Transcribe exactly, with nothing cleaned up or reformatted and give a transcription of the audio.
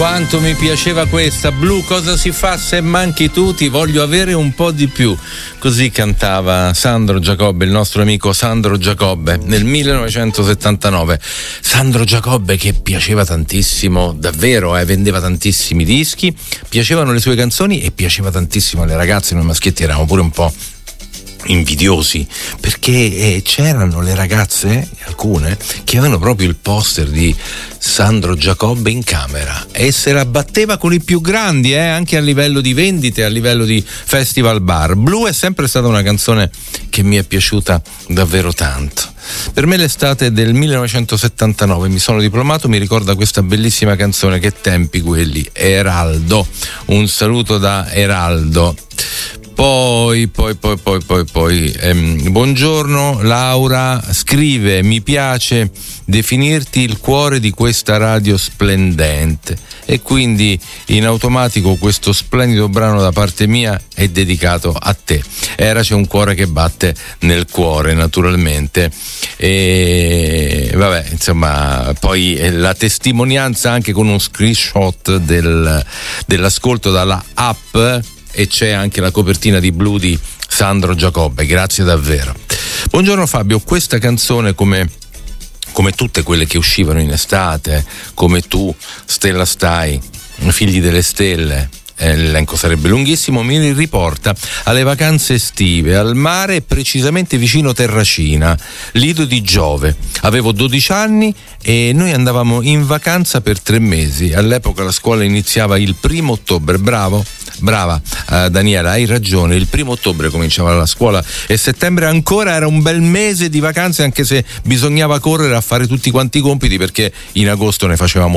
Quanto mi piaceva questa. Blu, cosa si fa se manchi tu? Ti voglio avere un po' di più. Così cantava Sandro Giacobbe, il nostro amico Sandro Giacobbe, nel millenovecentosettantanove. Sandro Giacobbe che piaceva tantissimo, davvero, eh, vendeva tantissimi dischi, piacevano le sue canzoni e piaceva tantissimo alle ragazze. Noi maschietti eravamo pure un po' invidiosi, perché eh, c'erano le ragazze, alcune, che avevano proprio il poster di Sandro Giacobbe in camera e se la batteva con i più grandi, eh, anche a livello di vendite, a livello di festival bar. Blu è sempre stata una canzone che mi è piaciuta davvero tanto. Per me l'estate del millenovecentosettantanove, mi sono diplomato, mi ricorda questa bellissima canzone. Che tempi quelli, Eraldo. Un saluto da Eraldo. Poi, poi, poi, poi, poi, poi, ehm, buongiorno Laura, scrive: mi piace definirti il cuore di questa radio splendente, e quindi in automatico questo splendido brano da parte mia è dedicato a te. Era c'è un cuore che batte nel cuore, naturalmente, e vabbè, insomma, poi la testimonianza anche con uno screenshot del, dell'ascolto dalla app, e c'è anche la copertina di Blu di Sandro Giacobbe. Grazie davvero. Buongiorno Fabio, questa canzone, come come tutte quelle che uscivano in estate, come tu, Stella Stai, Figli delle Stelle, eh, l'elenco sarebbe lunghissimo, mi riporta alle vacanze estive al mare e precisamente vicino Terracina, Lido di Giove. Avevo dodici anni e noi andavamo in vacanza per tre mesi. All'epoca la scuola iniziava il primo ottobre. Bravo, brava uh, Daniela, hai ragione, il primo ottobre cominciava la scuola e settembre ancora era un bel mese di vacanze, anche se bisognava correre a fare tutti quanti i compiti, perché in agosto ne facevamo